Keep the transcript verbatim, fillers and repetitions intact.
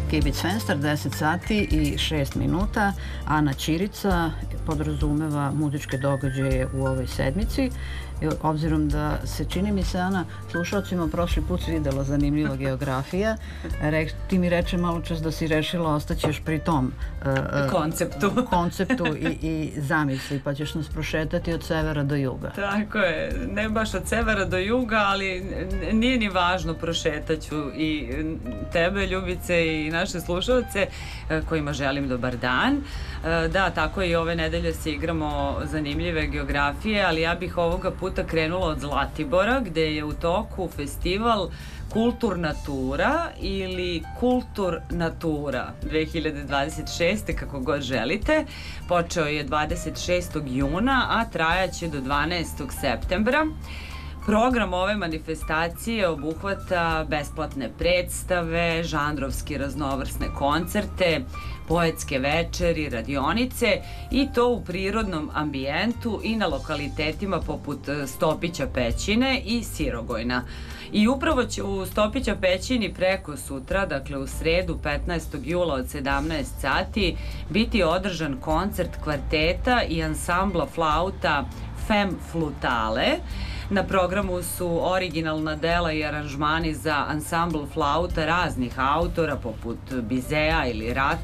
Kibic Fenster, deset sati i šest minuta. Ana Ćirica podrazumeva muzičke događaje u ovoj sedmici. Obzirom da se, čini mi se, Ana, slušalcima prošli put videla zanimljiva geografija, ti mi reče malo čas da si rešila ostaćeš pri tom konceptu, konceptu i, i zamisli, pa ćeš nas prošetati od severa do juga. Tako je, ne baš od severa do juga, ali nije ni važno, prošetaću i tebe, Ljubice, i naše slušalce kojima želim dobar dan. Da, tako je, i ove nedelje se igramo zanimljive geografije, ali ja bih ovoga puta krenula od Zlatibora, gde je u toku festival Kulturnatura ili Kulturnatura dve hiljade dvadeset šeste, kako god želite. Počeo je dvadeset šestog juna, a trajaće do dvanaestog septembra. Program ove manifestacije obuhvata besplatne predstave, žanrovski raznovrsne koncerte, poetske večeri, radionice, i to u prirodnom ambijentu i na lokalitetima poput Stopića Pećine i Sirogojna. I upravo će u Stopića Pećini preko sutra, dakle u sredu petnaestog jula od sedamnaest sati, biti održan koncert kvarteta i ansambla flauta Fem Flutale. Na programu su originalna dela i aranžmani za ansambl flauta raznih autora poput Bizea ili Rata,